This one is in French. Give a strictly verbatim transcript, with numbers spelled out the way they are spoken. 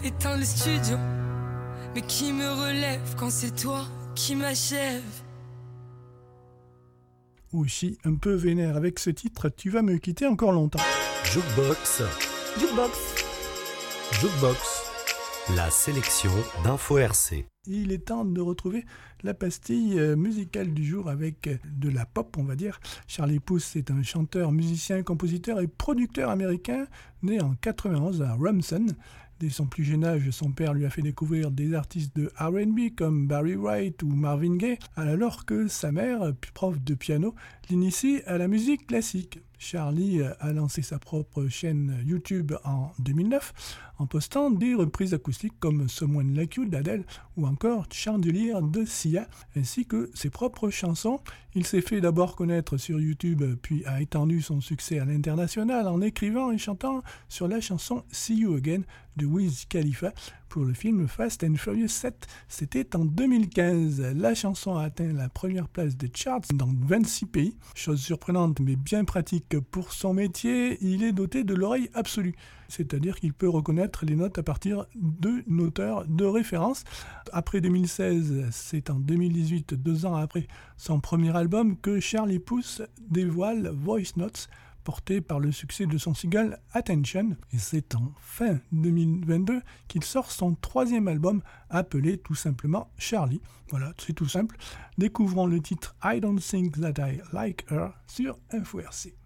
éteins le studio. Mais qui me relève quand c'est toi qui m'achève? Aussi un peu vénère avec ce titre, tu vas me quitter encore longtemps. Jukebox. Jukebox. Jukebox. La sélection d'Info R C. Il est temps de retrouver la pastille musicale du jour avec de la pop, on va dire. Charlie Puth est un chanteur, musicien, compositeur et producteur américain né en quatre-vingt-onze à Rumson. Dès son plus jeune âge, son père lui a fait découvrir des artistes de R and B comme Barry White ou Marvin Gaye, alors que sa mère, prof de piano, l'initie à la musique classique. Charlie a lancé sa propre chaîne YouTube en deux mille neuf en postant des reprises acoustiques comme Someone Like You d'Adele ou encore Chandelier de Sia, ainsi que ses propres chansons. Il s'est fait d'abord connaître sur YouTube, puis a étendu son succès à l'international en écrivant et chantant sur la chanson See You Again de Wiz Khalifa pour le film Fast and Furious sept. C'était en deux mille quinze. La chanson a atteint la première place des charts dans vingt-six pays. Chose surprenante mais bien pratique pour son métier, il est doté de l'oreille absolue. C'est-à-dire qu'il peut reconnaître les notes à partir de noteurs de référence. Après deux mille seize, c'est en deux mille dix-huit, deux ans après son premier album, que Charlie Puth dévoile Voice Notes, porté par le succès de son single Attention. Et c'est en fin deux mille vingt-deux qu'il sort son troisième album, appelé tout simplement Charlie. Voilà, c'est tout simple. Découvrons le titre I Don't Think That I Like Her sur Info R C.